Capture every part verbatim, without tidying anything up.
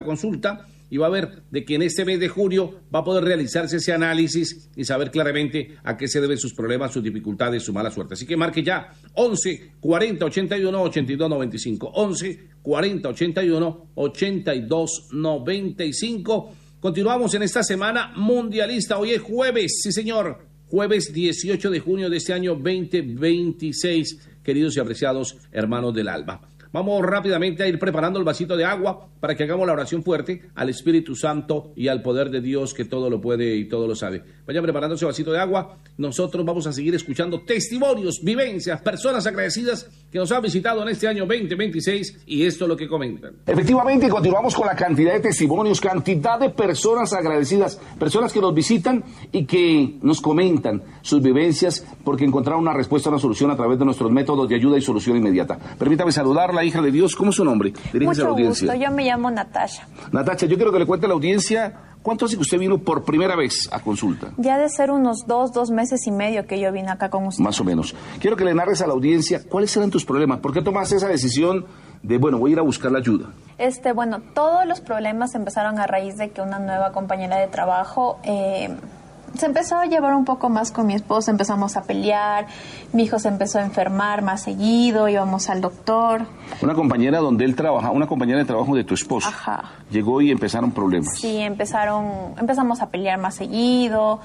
consulta y va a ver de que en este mes de junio va a poder realizarse ese análisis y saber claramente a qué se deben sus problemas, sus dificultades, su mala suerte. Así que marque ya once cuarenta ochenta y uno ochenta y dos noventa y cinco, once cuarenta ochenta y uno ochenta y dos noventa y cinco. Continuamos en esta semana mundialista. Hoy es jueves, sí señor, jueves dieciocho de junio de este año veinte veintiséis, queridos y apreciados hermanos del alma. Vamos rápidamente a ir preparando el vasito de agua para que hagamos la oración fuerte al Espíritu Santo y al poder de Dios que todo lo puede y todo lo sabe. Vayan preparando ese vasito de agua. Nosotros vamos a seguir escuchando testimonios, vivencias, personas agradecidas que nos han visitado en este año veinte veintiséis y esto es lo que comentan. Efectivamente, continuamos con la cantidad de testimonios, cantidad de personas agradecidas, personas que nos visitan y que nos comentan sus vivencias porque encontraron una respuesta, una solución a través de nuestros métodos de ayuda y solución inmediata. Permítame saludarla, hija de Dios. ¿Cómo es su nombre? Diríjese a la audiencia. Mucho gusto, yo me llamo Natasha. Natasha, yo quiero que le cuente a la audiencia cuánto hace que usted vino por primera vez a consulta. Ya de ser unos dos, dos meses y medio que yo vine acá con usted. Más o menos. Quiero que le narres a la audiencia cuáles eran tus problemas. ¿Por qué tomaste esa decisión de, bueno, voy a ir a buscar la ayuda? Este, bueno, todos los problemas empezaron a raíz de que una nueva compañera de trabajo eh, se empezó a llevar un poco más con mi esposo, empezamos a pelear, mi hijo se empezó a enfermar más seguido, íbamos al doctor. Una compañera donde él trabaja, una compañera de trabajo de tu esposo. Ajá. Llegó y empezaron problemas. Sí, empezaron, empezamos a pelear más seguido,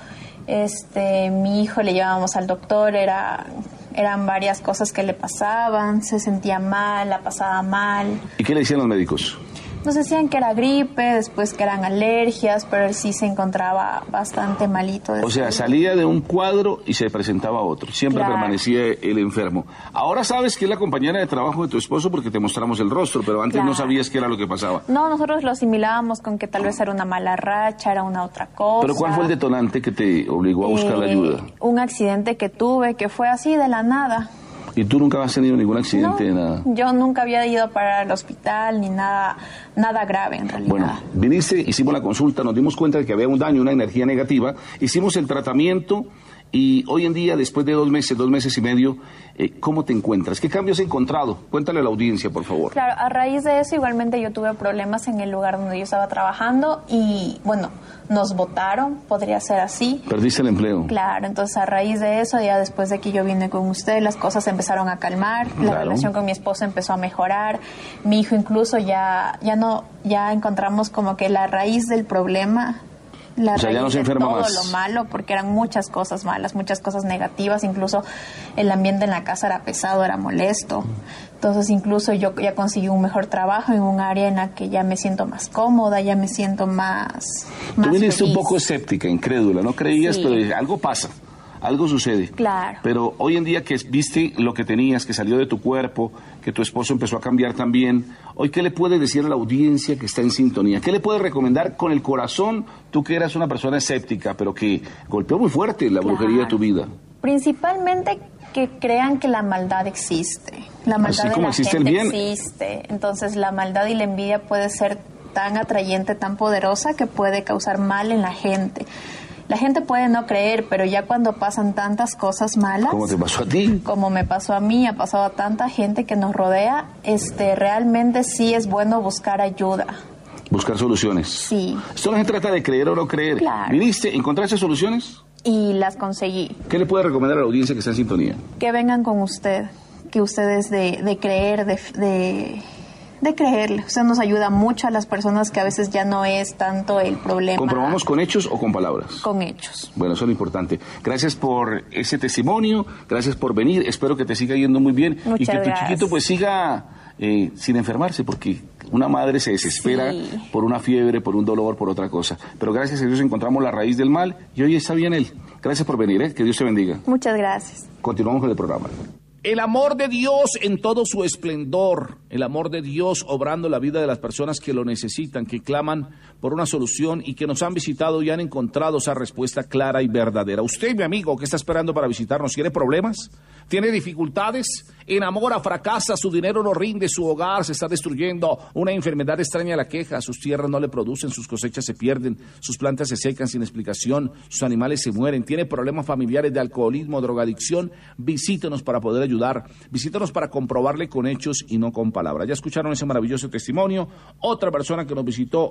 este, mi hijo le llevábamos al doctor, era, eran varias cosas que le pasaban, se sentía mal, la pasaba mal. ¿Y qué le decían los médicos? Nos decían que era gripe, después que eran alergias, pero él sí se encontraba bastante malito. O sea, salía de un cuadro y se presentaba otro. Siempre claro. Permanecía el enfermo. Ahora sabes que es la compañera de trabajo de tu esposo porque te mostramos el rostro, pero antes claro. No sabías qué era lo que pasaba. No, nosotros lo asimilábamos con que tal vez era una mala racha, era una otra cosa. ¿Pero cuál fue el detonante que te obligó a buscar eh, la ayuda? Un accidente que tuve que fue así de la nada. ¿Y tú nunca has tenido ningún accidente? No, nada? Yo nunca había ido para el hospital ni nada, nada grave en realidad. Bueno, viniste, hicimos la consulta, nos dimos cuenta de que había un daño, una energía negativa, hicimos el tratamiento y hoy en día, después de dos meses, dos meses y medio, eh, ¿cómo te encuentras? ¿Qué cambios has encontrado? Cuéntale a la audiencia, por favor. Claro, a raíz de eso igualmente yo tuve problemas en el lugar donde yo estaba trabajando y, bueno, nos botaron, podría ser así. ¿Perdiste el empleo? Claro, entonces a raíz de eso, ya después de que yo vine con usted, las cosas empezaron a calmar, la claro. relación con mi esposo empezó a mejorar, mi hijo incluso ya, ya no, ya encontramos como que la raíz del problema. La o sea, raíz ya no se enferma de todo más. Lo malo, porque eran muchas cosas malas, muchas cosas negativas, incluso el ambiente en la casa era pesado, era molesto. Entonces incluso yo ya conseguí un mejor trabajo en un área en la que ya me siento más cómoda, ya me siento más, más Tú viniste feliz. Un poco escéptica, incrédula, no creías, sí. Pero algo pasa. Algo sucede. Claro. Pero hoy en día que viste lo que tenías, que salió de tu cuerpo, que tu esposo empezó a cambiar también, hoy ¿qué le puedes decir a la audiencia que está en sintonía? ¿Qué le puedes recomendar con el corazón, tú que eras una persona escéptica, pero que golpeó muy fuerte la claro. brujería de tu vida? Principalmente que crean que la maldad existe. La maldad Así como de la existe gente el bien. existe. Entonces la maldad y la envidia puede ser tan atrayente, tan poderosa que puede causar mal en la gente. La gente puede no creer, pero ya cuando pasan tantas cosas malas... ¿Cómo te pasó a ti? Como me pasó a mí, ha pasado a tanta gente que nos rodea, este, realmente sí es bueno buscar ayuda. Buscar soluciones. Sí. Esto no se trata de creer o no creer. Claro. ¿Viniste? ¿Encontraste soluciones? Y las conseguí. ¿Qué le puede recomendar a la audiencia que está en sintonía? Que vengan con usted, que ustedes de, de creer, de... de de creerle. Usted nos ayuda mucho a las personas que a veces ya no es tanto el problema. ¿Comprobamos con hechos o con palabras? Con hechos. Bueno, eso es lo importante. Gracias por ese testimonio, gracias por venir, espero que te siga yendo muy bien. Muchas y que gracias. tu chiquito pues siga eh, sin enfermarse, porque una madre se desespera sí. por una fiebre, por un dolor, por otra cosa. Pero gracias a Dios encontramos la raíz del mal y hoy está bien él. Gracias por venir, ¿eh? Que Dios te bendiga. Muchas gracias. Continuamos con el programa. El amor de Dios en todo su esplendor, el amor de Dios obrando la vida de las personas que lo necesitan, que claman por una solución y que nos han visitado y han encontrado esa respuesta clara y verdadera. Usted, mi amigo, que está esperando para visitarnos, ¿tiene problemas? ¿Tiene dificultades? Enamora, fracasa, su dinero no rinde, su hogar se está destruyendo, una enfermedad extraña la queja, sus tierras no le producen, sus cosechas se pierden, sus plantas se secan sin explicación, sus animales se mueren, tiene problemas familiares de alcoholismo, drogadicción, visítenos para poder ayudar, visítenos para comprobarle con hechos y no con palabras. Ya escucharon ese maravilloso testimonio. Otra persona que nos visitó